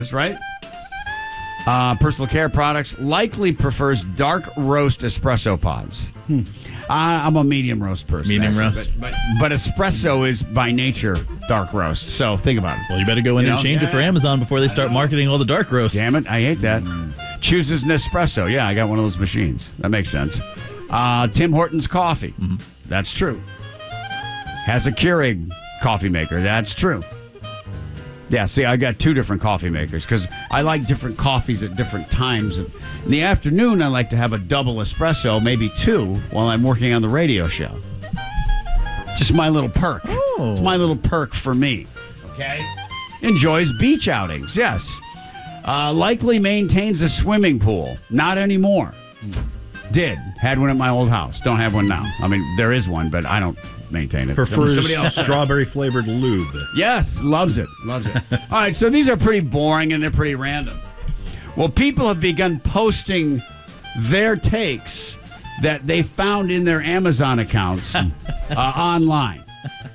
That's right. Personal care products likely prefers dark roast espresso pods. I'm a medium roast person. Medium roast. But espresso is by nature dark roast. So think about it. Well, you better go in and change it for Amazon before they start marketing all the dark roasts. Damn it, I hate that. Chooses Nespresso. Yeah, I got one of those machines. That makes sense. Tim Hortons coffee. That's true. Has a Keurig coffee maker. That's true. Yeah, see, I got two different coffee makers because I like different coffees at different times. In the afternoon, I like to have a double espresso, maybe two, while I'm working on the radio show. Just my little perk. Oh. It's my little perk for me. Okay? Enjoys beach outings, yes. Likely maintains a swimming pool. Not anymore. Did. Had one at my old house. Don't have one now. I mean, there is one, but I don't maintain it. Prefers Somebody else. strawberry-flavored lube. Yes, loves it. Loves it. All right, so these are pretty boring and they're pretty random. Well, people have begun posting their takes that they found in their Amazon accounts online.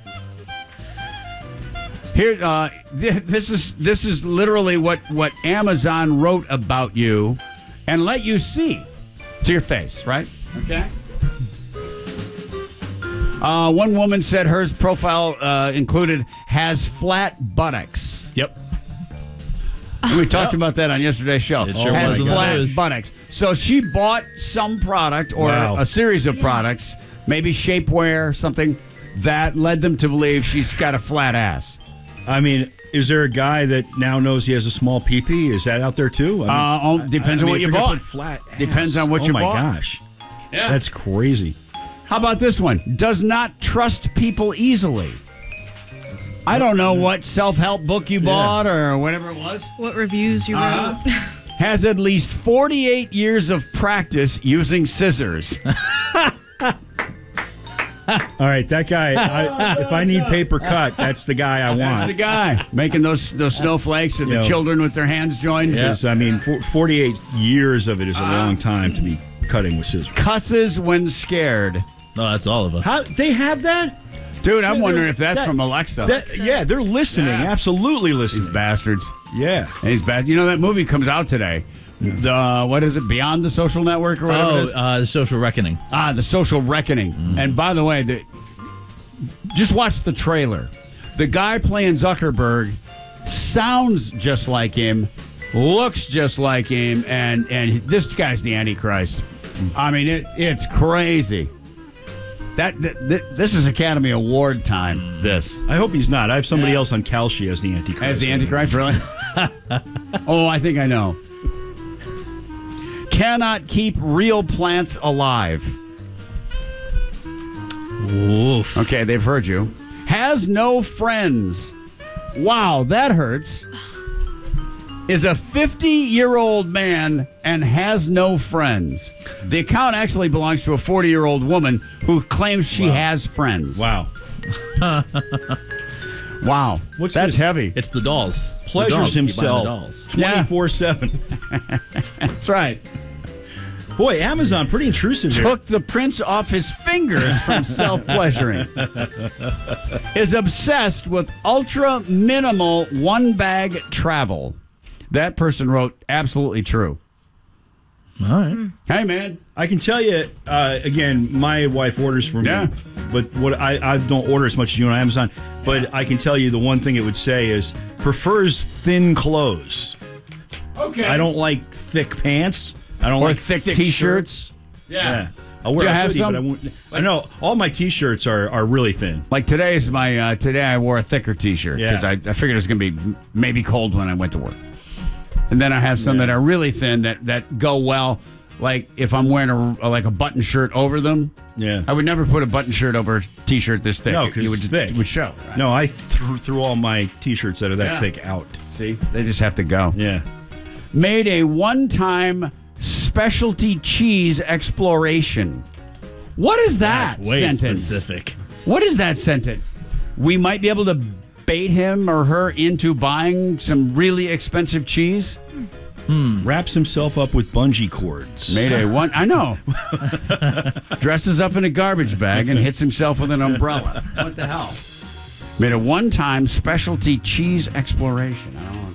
Here, this is literally what Amazon wrote about you and let you see to your face, right? Okay. One woman said hers profile included has flat buttocks. Yep. And we talked about that on yesterday's show. It sure has was in the flat news. buttocks. So she bought some product or a series of products, maybe shapewear, something that led them to believe she's got a flat ass. I mean, is there a guy that now knows he has a small pee-pee? Is that out there too? Depends on what you bought. Flat ass. Depends on what you bought. Oh my gosh. Yeah. That's crazy. How about this one? Does not trust people easily. I don't know what self-help book you bought or whatever it was. What reviews you wrote. Has at least 48 years of practice using scissors. All right, that guy, if I need paper cut, that's the guy I want. That's the guy. Making those snowflakes or the children with their hands joined. Because, I mean, 48 years of it is a long time to be cutting with scissors. Cusses when scared. No, that's all of us. How, they have that? Dude, I'm wondering if that's from Alexa. Yeah, they're listening. Yeah. Absolutely listening. These bastards. Yeah. And he's bad. You know, that movie comes out today. What is it? Beyond the Social Network or whatever it is? The Social Reckoning. The Social Reckoning. And by the way, just watch the trailer. The guy playing Zuckerberg sounds just like him, looks just like him, and this guy's the Antichrist. I mean, it's crazy. This is Academy Award time. This. I hope he's not. I have somebody else on Kalshi as the Antichrist. As the Antichrist, really? Oh, I think I know. Cannot keep real plants alive. Oof. Okay, they've heard you. Has no friends. Wow, that hurts. Is a 50-year-old man and has no friends. The account actually belongs to a 40-year-old woman who claims she has friends. Wow. Wow. What's That's this? heavy. It's the dolls. Pleasures The dolls. Keep buying himself the dolls. 24/7. That's right. Boy, Amazon, pretty intrusive here. Took the prints off his fingers from self-pleasuring. Is obsessed with ultra minimal one-bag travel. That person wrote absolutely true. All right. Hey, man. I can tell you, again, my wife orders for me, Yeah. but what I don't order as much as you on Amazon, but I can tell you the one thing it would say is prefers thin clothes. Okay. I don't like thick pants. I don't Or like thick T-shirts. Yeah. I'll wear Do a you have hoodie, some? but I won't. I know all my T-shirts are really thin. Like today's my, today I wore a thicker T-shirt because Yeah. I figured it was going to be maybe cold when I went to work. And then I have some that are really thin that go well. Like if I'm wearing a button shirt over them. Yeah. I would never put a button shirt over a T-shirt this thick. No, because it it's thick. It would show. Right? No, I threw all my T-shirts that are that Yeah. thick out. See, they just have to go. Yeah. Made a one-time specialty cheese exploration. What is that That's way sentence? specific. What is that sentence? We might be able to bait him or her into buying some really expensive cheese. Wraps himself up with bungee cords. Made a one. I know. Dresses up in a garbage bag and hits himself with an umbrella. What the hell? Made a one-time specialty cheese exploration. I don't know.